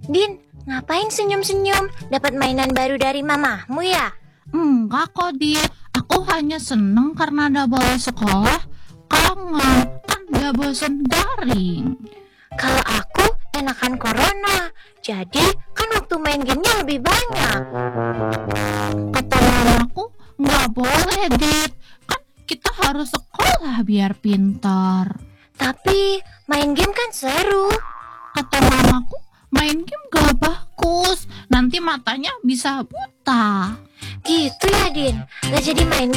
Din, ngapain senyum-senyum? Dapat mainan baru dari mamahmu ya? Enggak kok, Dit. Aku hanya seneng karena ada bola sekolah. Kangen, kan gak bosan daring. Kalau aku enakan corona, jadi kan waktu main gamenya lebih banyak. Kata mamaku, gak boleh, Dit. Kan kita harus sekolah biar pintar. Tapi main game kan seru. Kata mamaku, main game gak bagus. Nanti matanya bisa buta. Gitu ya Din, gak jadi main